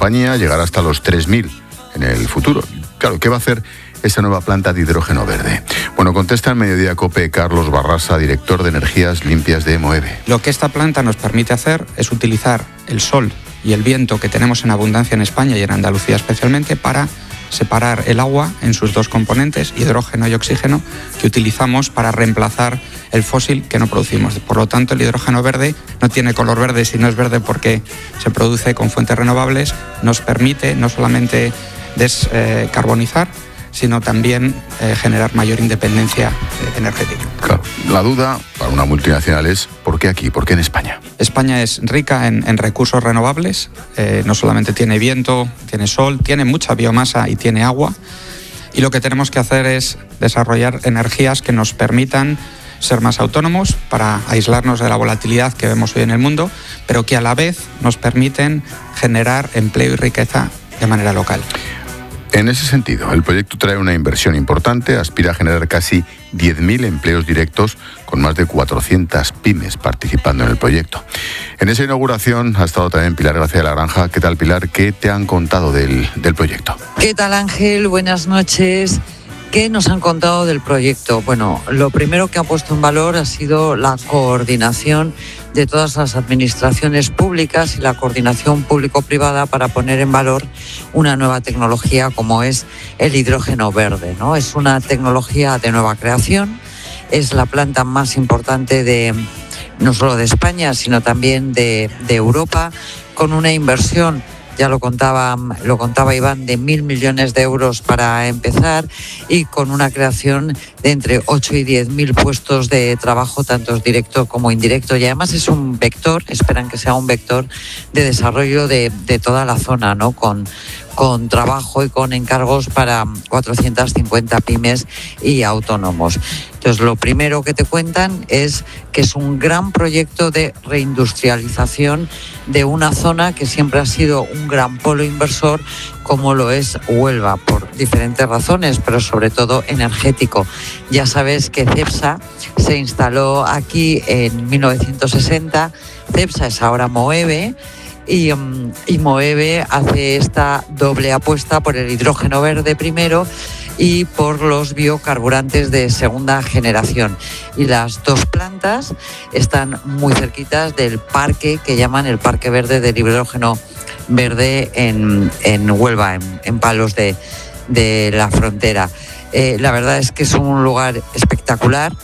compañía llegará hasta los 3.000 en el futuro. Claro, ¿qué va a hacer esa nueva planta de hidrógeno verde? Bueno, contesta en Mediodía COPE Carlos Barrasa, director de Energías Limpias de Moeve. Lo que esta planta nos permite hacer es utilizar el sol y el viento que tenemos en abundancia en España y en Andalucía especialmente para separar el agua en sus dos componentes, hidrógeno y oxígeno, que utilizamos para reemplazar el fósil que no producimos. Por lo tanto, el hidrógeno verde no tiene color verde si no es verde porque se produce con fuentes renovables, nos permite no solamente descarbonizar, sino también generar mayor independencia energética. Claro, la duda para una multinacional es ¿por qué aquí? ¿Por qué en España? España es rica en recursos renovables, no solamente tiene viento, tiene sol, tiene mucha biomasa y tiene agua, y lo que tenemos que hacer es desarrollar energías que nos permitan ser más autónomos para aislarnos de la volatilidad que vemos hoy en el mundo, pero que a la vez nos permiten generar empleo y riqueza de manera local. En ese sentido, el proyecto trae una inversión importante, aspira a generar casi 10.000 empleos directos con más de 400 pymes participando en el proyecto. En esa inauguración ha estado también Pilar García de la Granja. ¿Qué tal, Pilar? ¿Qué te han contado del proyecto? ¿Qué tal, Ángel? Buenas noches. ¿Qué nos han contado del proyecto? Bueno, lo primero que ha puesto en valor ha sido la coordinación de todas las administraciones públicas y la coordinación público-privada para poner en valor una nueva tecnología como es el hidrógeno verde, ¿no? Es una tecnología de nueva creación, es la planta más importante no solo de España, sino también de Europa, con una inversión, ya lo contaba Iván, de 1.000 millones de euros para empezar y con una creación de entre 8 y 10.000 puestos de trabajo, tanto directo como indirecto. Y además es un vector, esperan que sea un vector de desarrollo de toda la zona, ¿no? Con trabajo y con encargos para 450 pymes y autónomos. Entonces, lo primero que te cuentan es que es un gran proyecto de reindustrialización de una zona que siempre ha sido un gran polo inversor, como lo es Huelva, por diferentes razones, pero sobre todo energético. Ya sabes que Cepsa se instaló aquí en 1960, Cepsa es ahora Moeve, y Moeve hace esta doble apuesta por el hidrógeno verde primero y por los biocarburantes de segunda generación. Y las dos plantas están muy cerquitas del parque que llaman el Parque Verde del Hidrógeno Verde en Huelva, en Palos de la Frontera. La verdad es que es un lugar espectacular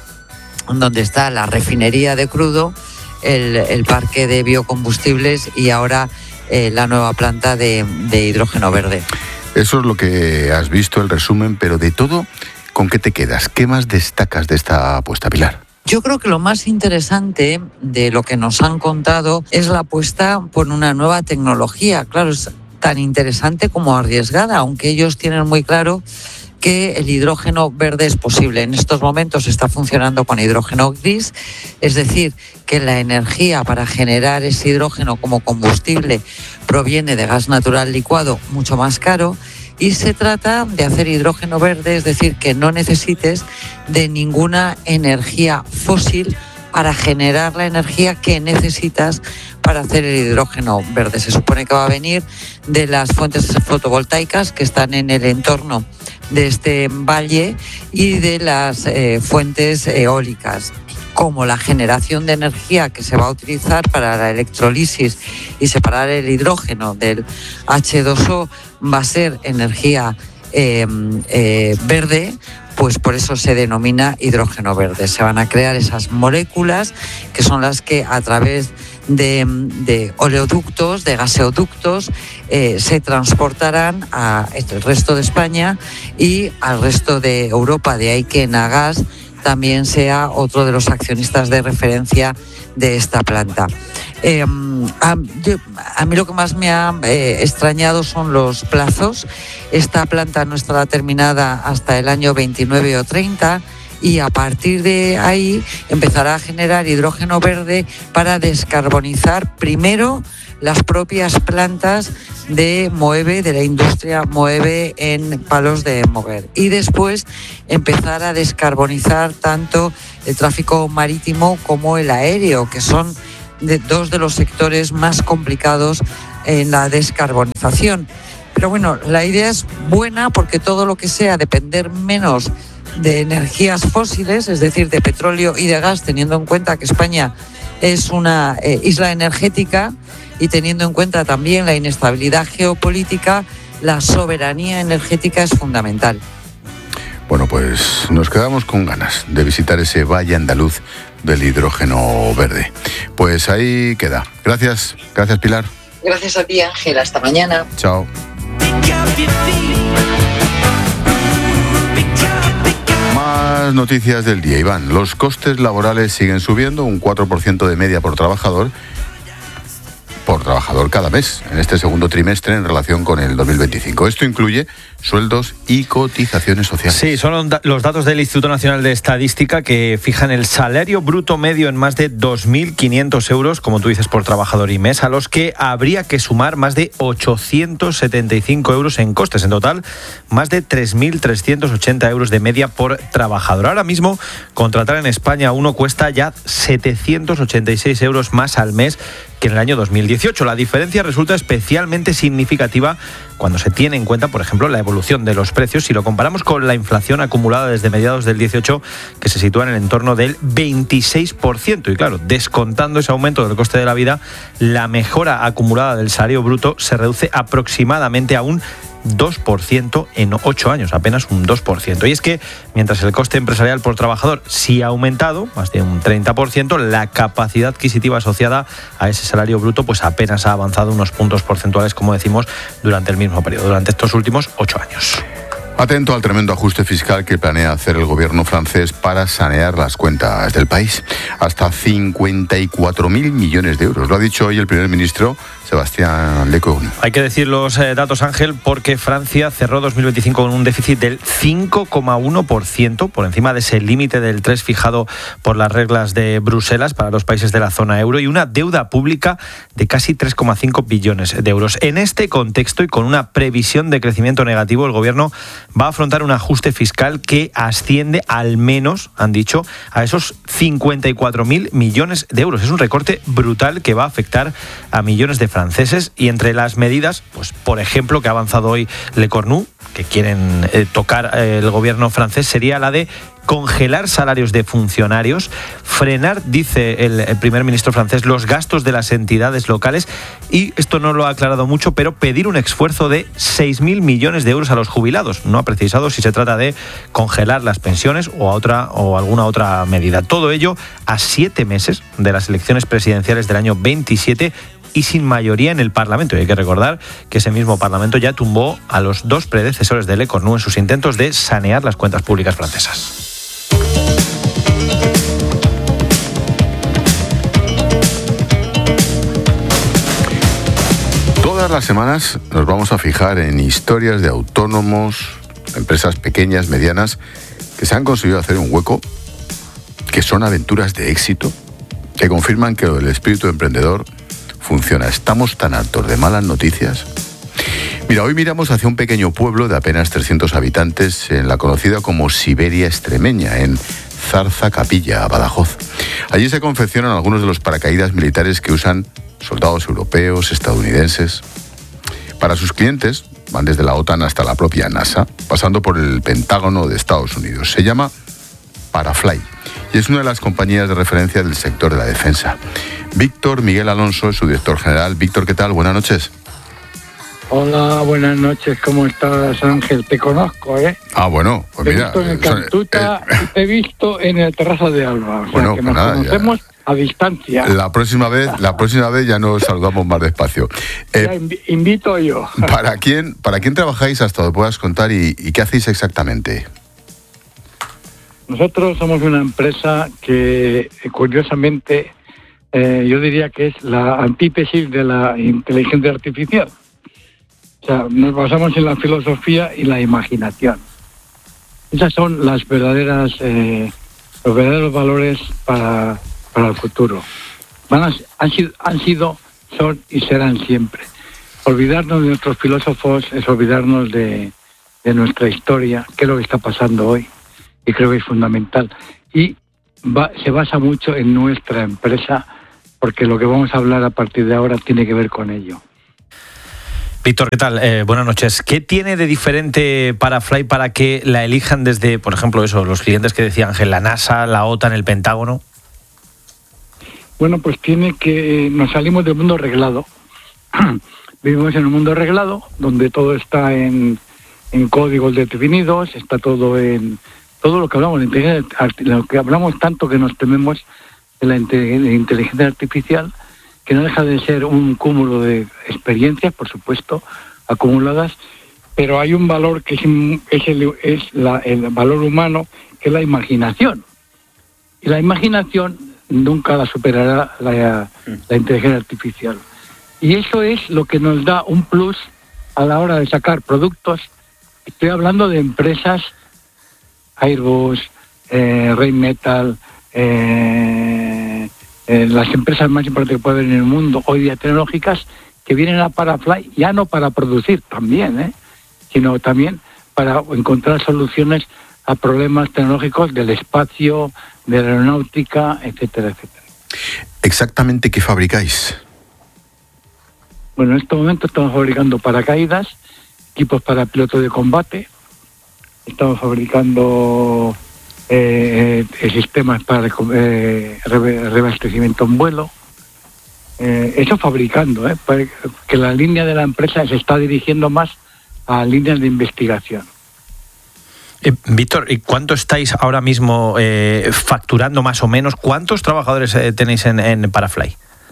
donde está la refinería de crudo, el parque de biocombustibles y ahora la nueva planta de hidrógeno verde. Eso es lo que has visto, el resumen, pero de todo, ¿con qué te quedas? ¿Qué más destacas de esta apuesta, Pilar? Yo creo que lo más interesante de lo que nos han contado es la apuesta por una nueva tecnología. Claro, es tan interesante como arriesgada, aunque ellos tienen muy claro que el hidrógeno verde es posible. En estos momentos está funcionando con hidrógeno gris, es decir, que la energía para generar ese hidrógeno como combustible proviene de gas natural licuado mucho más caro, y se trata de hacer hidrógeno verde, es decir, que no necesites de ninguna energía fósil para generar la energía que necesitas para hacer el hidrógeno verde. Se supone que va a venir de las fuentes fotovoltaicas que están en el entorno de este valle y de las fuentes eólicas. Como la generación de energía que se va a utilizar para la electrolisis y separar el hidrógeno del H2O va a ser energía verde, pues por eso se denomina hidrógeno verde. Se van a crear esas moléculas que son las que a través de oleoductos, de gaseoductos, se transportarán al resto de España y al resto de Europa. De ahí que Enagás también sea otro de los accionistas de referencia de esta planta. A mí lo que más me ha extrañado son los plazos. Esta planta no estará terminada hasta el año 29 o 30 y a partir de ahí empezará a generar hidrógeno verde para descarbonizar primero las propias plantas de Moeve, de la industria Moeve en Palos de Moguer, y después empezar a descarbonizar tanto el tráfico marítimo como el aéreo, que son dos de los sectores más complicados en la descarbonización. Pero bueno, la idea es buena porque todo lo que sea depender menos de energías fósiles, es decir, de petróleo y de gas, teniendo en cuenta que España es una isla energética y teniendo en cuenta también la inestabilidad geopolítica, la soberanía energética es fundamental. Bueno, pues nos quedamos con ganas de visitar ese valle andaluz del hidrógeno verde. Pues ahí queda. Gracias Pilar. Gracias a ti, Ángel. Hasta mañana. Chao. Más noticias del día, Iván. Los costes laborales siguen subiendo, un 4% de media por trabajador cada mes, en este segundo trimestre en relación con el 2025. Esto incluye sueldos y cotizaciones sociales. Sí, son los datos del Instituto Nacional de Estadística que fijan el salario bruto medio en más de 2.500 euros, como tú dices, por trabajador y mes, a los que habría que sumar más de 875 euros en costes. En total, más de 3.380 euros de media por trabajador. Ahora mismo, contratar en España a uno cuesta ya 786 euros más al mes que en el año 2018. La diferencia resulta especialmente significativa cuando se tiene en cuenta, por ejemplo, la evolución de los precios, si lo comparamos con la inflación acumulada desde mediados del 18, que se sitúa en el entorno del 26%. Y claro, descontando ese aumento del coste de la vida, la mejora acumulada del salario bruto se reduce aproximadamente a un 2% en 8 años, apenas un 2%. Y es que, mientras el coste empresarial por trabajador sí ha aumentado, más de un 30%, la capacidad adquisitiva asociada a ese salario bruto pues apenas ha avanzado unos puntos porcentuales, como decimos, durante el mismo periodo, durante estos últimos 8 años. Atento al tremendo ajuste fiscal que planea hacer el gobierno francés para sanear las cuentas del país. Hasta 54.000 millones de euros. Lo ha dicho hoy el primer ministro Sebastián Lecornu. Hay que decir los datos, Ángel, porque Francia cerró 2025 con un déficit del 5,1%, por encima de ese límite del 3% fijado por las reglas de Bruselas para los países de la zona euro, y una deuda pública de casi 3,5 billones de euros. En este contexto y con una previsión de crecimiento negativo, el gobierno va a afrontar un ajuste fiscal que asciende al menos, han dicho, a esos 54.000 millones de euros. Es un recorte brutal que va a afectar a millones de franceses, y entre las medidas, pues por ejemplo, que ha avanzado hoy Lecornu, que quieren tocar el gobierno francés, sería la de congelar salarios de funcionarios, frenar, dice el primer ministro francés, los gastos de las entidades locales, y esto no lo ha aclarado mucho, pero pedir un esfuerzo de 6.000 millones de euros a los jubilados. No ha precisado si se trata de congelar las pensiones o alguna otra medida. Todo ello a 7 meses de las elecciones presidenciales del año 27 y sin mayoría en el Parlamento. Y hay que recordar que ese mismo Parlamento ya tumbó a los 2 predecesores de Lecornu en sus intentos de sanear las cuentas públicas francesas. Todas las semanas nos vamos a fijar en historias de autónomos, empresas pequeñas, medianas, que se han conseguido hacer un hueco, que son aventuras de éxito, que confirman que el espíritu emprendedor funciona. ¿Estamos tan hartos de malas noticias? Mira, hoy miramos hacia un pequeño pueblo de apenas 300 habitantes en la conocida como Siberia extremeña, en Zarza Capilla, Badajoz. Allí se confeccionan algunos de los paracaídas militares que usan soldados europeos, estadounidenses. Para sus clientes, van desde la OTAN hasta la propia NASA, pasando por el Pentágono de Estados Unidos. Se llama Parafly y es una de las compañías de referencia del sector de la defensa. Víctor Miguel Alonso es su director general. Víctor, ¿qué tal? Buenas noches. Hola, buenas noches. ¿Cómo estás, Ángel? Te conozco, ¿eh? Ah, bueno, pues mira. Te he visto en el Cantuta y te he visto en el Terraza de Alba. O sea, bueno, que pues nos conocemos ya a distancia. La próxima vez ya nos saludamos más despacio. Ya invito yo. ¿Para quién trabajáis, hasta donde puedas contar, y qué hacéis exactamente? Nosotros somos una empresa que, curiosamente, yo diría que es la antítesis de la inteligencia artificial. O sea, nos basamos en la filosofía y la imaginación. Esas son los verdaderos valores para el futuro. Han sido, son y serán siempre. Olvidarnos de nuestros filósofos es olvidarnos de nuestra historia, que es lo que está pasando hoy, y creo que es fundamental. Y se basa mucho en nuestra empresa, porque lo que vamos a hablar a partir de ahora tiene que ver con ello. Víctor, ¿qué tal? Buenas noches. ¿Qué tiene de diferente Parafly para que la elijan desde, por ejemplo, los clientes que decía Ángel, la NASA, la OTAN, el Pentágono? Bueno, pues tiene que... Nos salimos del mundo reglado. Vivimos en un mundo reglado, donde todo está en códigos definidos, está todo en... Todo lo que hablamos, lo que hablamos tanto que nos tememos de la inteligencia artificial, que no deja de ser un cúmulo de experiencias, por supuesto, acumuladas, pero hay un valor que es el valor humano, que es la imaginación. Y la imaginación nunca la superará la inteligencia artificial. Y eso es lo que nos da un plus a la hora de sacar productos. Estoy hablando de empresas Airbus, Rheinmetall, las empresas más importantes que puede haber en el mundo hoy día tecnológicas, que vienen a Parafly ya no para producir también, sino también para encontrar soluciones a problemas tecnológicos del espacio, de la aeronáutica, etcétera, etcétera. ¿Exactamente qué fabricáis? Bueno, en este momento estamos fabricando paracaídas, equipos para pilotos de combate, estamos fabricando sistemas para reabastecimiento en vuelo. Eso fabricando, que la línea de la empresa se está dirigiendo más a líneas de investigación. Víctor, ¿y cuánto estáis ahora mismo facturando más o menos? ¿Cuántos trabajadores tenéis en Parafly?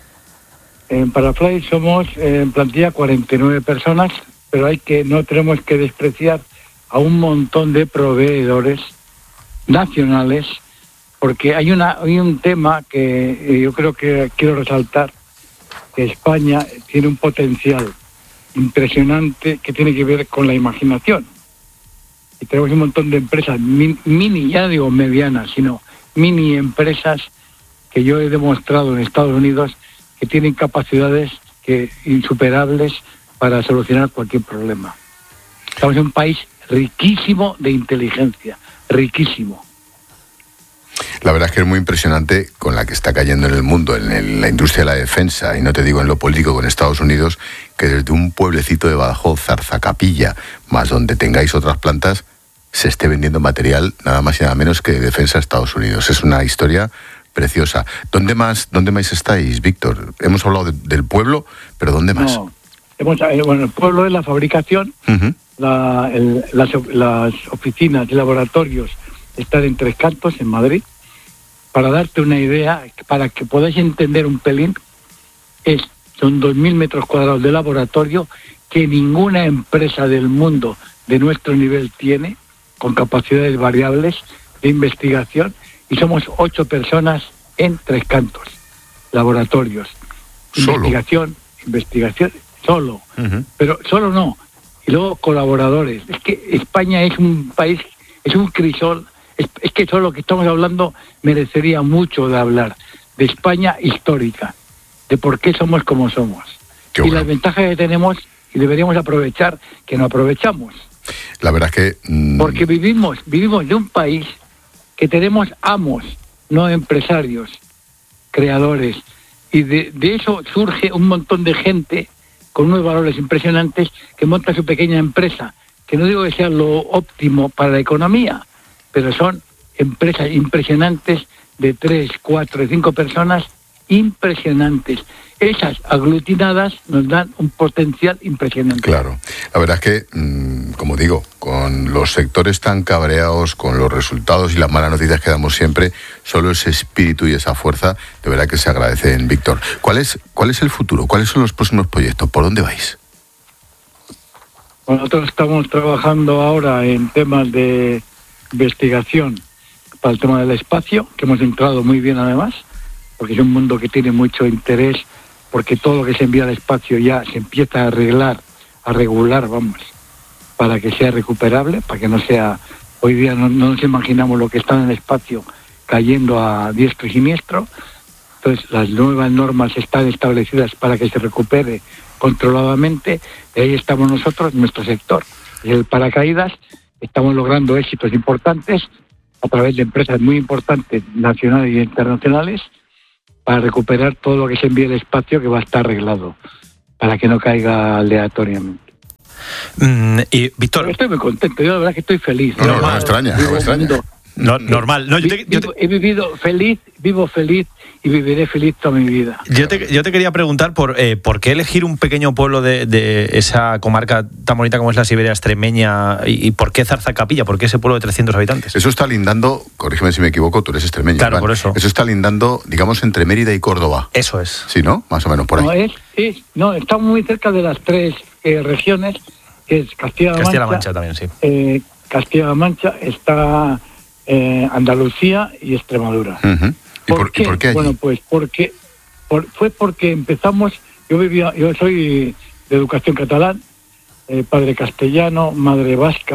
En Parafly somos en plantilla 49 personas, pero no tenemos que despreciar a un montón de proveedores nacionales, porque hay un tema que yo creo que quiero resaltar, que España tiene un potencial impresionante que tiene que ver con la imaginación. Y tenemos un montón de empresas mini, ya no digo medianas, sino mini empresas que yo he demostrado en Estados Unidos que tienen capacidades insuperables para solucionar cualquier problema. Estamos en un país riquísimo de inteligencia, riquísimo. La verdad es que es muy impresionante con la que está cayendo en el mundo, en la industria de la defensa, y no te digo en lo político con Estados Unidos, que desde un pueblecito de Badajoz, Zarzacapilla, más donde tengáis otras plantas, se esté vendiendo material nada más y nada menos que de defensa a Estados Unidos. Es una historia preciosa. ¿Dónde más estáis, Víctor? Hemos hablado del pueblo, pero ¿dónde más? No, el pueblo es la fabricación, uh-huh. Las oficinas y laboratorios están en Tres Cantos, en Madrid. Para darte una idea, para que podáis entender un pelín, son 2.000 metros cuadrados de laboratorio que ninguna empresa del mundo de nuestro nivel tiene, con capacidades variables de investigación, y somos 8 personas en Tres Cantos, laboratorios. ¿Solo? Investigación, solo. Uh-huh. Pero solo no. Y luego colaboradores. Es que España es un país, es un crisol. Es que solo lo que estamos hablando merecería mucho de hablar. De España histórica. De por qué somos como somos. Qué y bueno. las ventajas que tenemos y deberíamos aprovechar, que no aprovechamos. La verdad es que... Porque vivimos de un país que tenemos amos, no empresarios, creadores. Y de eso surge un montón de gente con unos valores impresionantes que monta su pequeña empresa, que no digo que sea lo óptimo para la economía, pero son empresas impresionantes de 3, 4, 5 personas impresionantes. Esas aglutinadas nos dan un potencial impresionante. Claro. La verdad es que, como digo, con los sectores tan cabreados, con los resultados y las malas noticias que damos siempre, solo ese espíritu y esa fuerza, de verdad que se agradecen, Víctor. ¿Cuál es el futuro? ¿Cuáles son los próximos proyectos? ¿Por dónde vais? Nosotros estamos trabajando ahora en temas de investigación para el tema del espacio, que hemos entrado muy bien además, porque es un mundo que tiene mucho interés, porque todo lo que se envía al espacio ya se empieza a regular, para que sea recuperable, para que no sea... Hoy día no nos imaginamos lo que está en el espacio cayendo a diestro y siniestro. Entonces las nuevas normas están establecidas para que se recupere controladamente, y ahí estamos nosotros, nuestro sector, el paracaídas. Estamos logrando éxitos importantes a través de empresas muy importantes, nacionales y internacionales, para recuperar todo lo que se envía al espacio, que va a estar arreglado, para que no caiga aleatoriamente. Y Víctor... Estoy muy contento, yo la verdad es que estoy feliz. No me extraña. Normal. No, He vivido feliz, vivo feliz y viviré feliz toda mi vida. Yo te quería preguntar por qué elegir un pequeño pueblo de esa comarca tan bonita como es la Siberia extremeña y por qué Zarzalcapilla, por qué ese pueblo de 300 habitantes. Eso está lindando, corrígeme si me equivoco, tú eres extremeño. Claro, Iván. por eso. Eso está lindando, digamos, entre Mérida y Córdoba. Eso es. Sí, ¿no? Más o menos por ahí. No, estamos muy cerca de las tres regiones, que es Castilla-La Mancha también, sí. Castilla-La Mancha, está Andalucía y Extremadura. Uh-huh. ¿Y por qué allí? Bueno, pues fue porque empezamos, yo soy de educación catalán, padre castellano, madre vasca,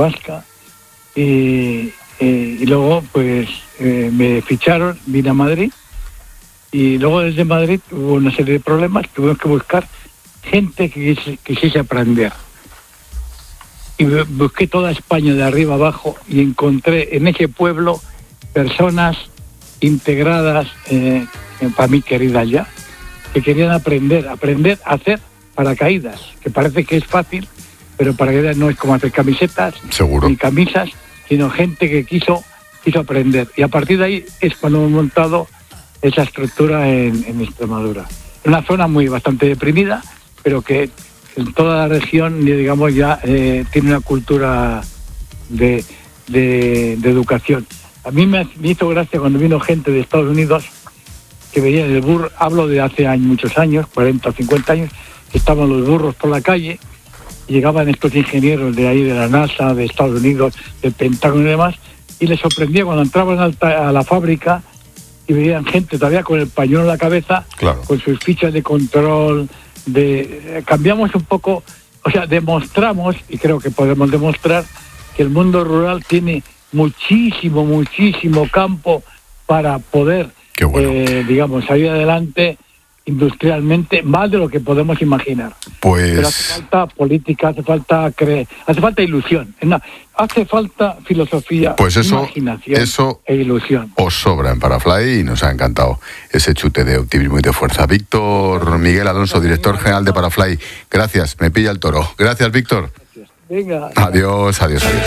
y luego pues me ficharon, vine a Madrid, y luego desde Madrid hubo una serie de problemas, tuvimos que buscar gente que quisiese aprender. Y busqué toda España de arriba abajo y encontré en ese pueblo personas integradas, para mí queridas ya, que querían aprender a hacer paracaídas, que parece que es fácil, pero paracaídas no es como hacer camisetas, seguro, ni camisas, sino gente que quiso aprender. Y a partir de ahí es cuando hemos montado esa estructura en Extremadura. Una zona bastante deprimida, pero que en toda la región, digamos, ya tiene una cultura de educación. A mí me hizo gracia cuando vino gente de Estados Unidos que veía el burro, hablo de hace muchos años, 40 o 50 años, que estaban los burros por la calle y llegaban estos ingenieros de ahí, de la NASA, de Estados Unidos, del Pentágono y demás, y les sorprendía cuando entraban a la fábrica y veían gente todavía con el pañuelo en la cabeza, claro, con sus fichas de control, cambiamos un poco, o sea, demostramos, y creo que podemos demostrar, que el mundo rural tiene muchísimo campo para poder, digamos, salir adelante industrialmente, más de lo que podemos imaginar. Pues... Pero hace falta política, hace falta ilusión, hace falta filosofía, pues imaginación e ilusión. Os sobra en Parafly y nos ha encantado ese chute de optimismo y de fuerza. Víctor Miguel Alonso, director general de Parafly, gracias, me pilla el toro. Gracias, Víctor. Venga. Adiós.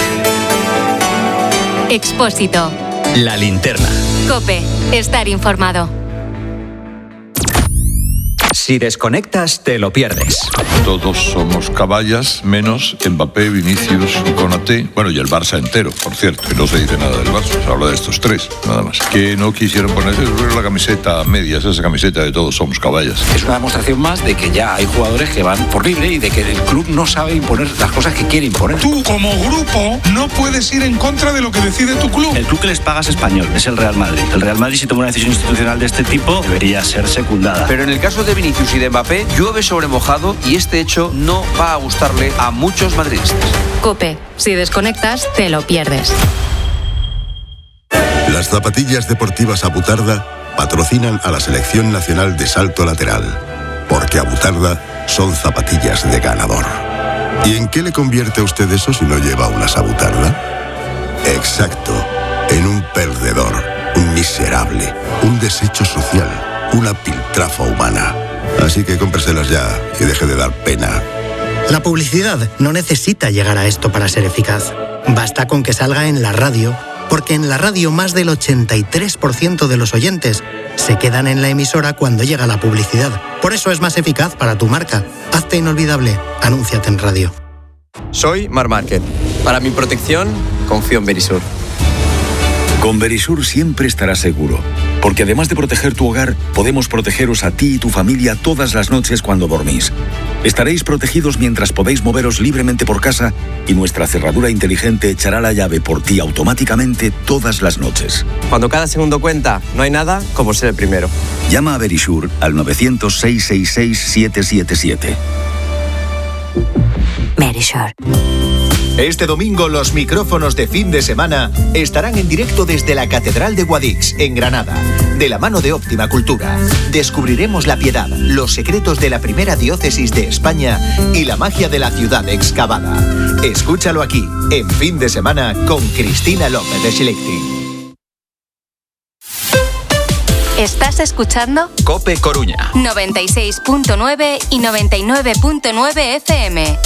Expósito. La linterna. COPE. Estar informado. Si desconectas, te lo pierdes. Todos somos caballas, menos Mbappé, Vinicius y Konaté. Bueno, y el Barça entero, por cierto. Que no se dice nada del Barça, se habla de estos tres, nada más. Que no quisieron ponerse la camiseta a medias, esa camiseta de todos somos caballas. Es una demostración más de que ya hay jugadores que van por libre y de que el club no sabe imponer las cosas que quiere imponer. Tú, como grupo, no puedes ir en contra de lo que decide tu club. El club que les paga es español, es el Real Madrid. El Real Madrid, si toma una decisión institucional de este tipo, debería ser secundada. Pero en el caso de Vinicius y de Mbappé, llueve sobre mojado y este hecho no va a gustarle a muchos madridistas. COPE. Si desconectas, te lo pierdes. Las zapatillas deportivas Abutarda patrocinan a la Selección Nacional de Salto Lateral, porque Abutarda son zapatillas de ganador. ¿Y en qué le convierte a usted eso si no lleva unas Abutarda? Exacto, en un perdedor, un miserable, un desecho social, una piltrafa humana. Así que cómpreselas ya y deje de dar pena. La publicidad no necesita llegar a esto para ser eficaz. Basta con que salga en la radio, porque en la radio más del 83% de los oyentes se quedan en la emisora cuando llega la publicidad. Por eso es más eficaz para tu marca. Hazte inolvidable. Anúnciate en radio. Soy Marc Márquez. Para mi protección, confío en Verisur. Con Verisur siempre estarás seguro, porque además de proteger tu hogar, podemos protegeros a ti y tu familia todas las noches cuando dormís. Estaréis protegidos mientras podéis moveros libremente por casa y nuestra cerradura inteligente echará la llave por ti automáticamente todas las noches. Cuando cada segundo cuenta, no hay nada como ser el primero. Llama a Verisur al 900-666-777. Verisur. Este domingo los micrófonos de fin de semana estarán en directo desde la Catedral de Guadix, en Granada, de la mano de Óptima Cultura. Descubriremos la piedad, los secretos de la primera diócesis de España y la magia de la ciudad excavada. Escúchalo aquí, en Fin de Semana, con Cristina López de Schilling. ¿Estás escuchando? COPE Coruña. 96.9 y 99.9 FM.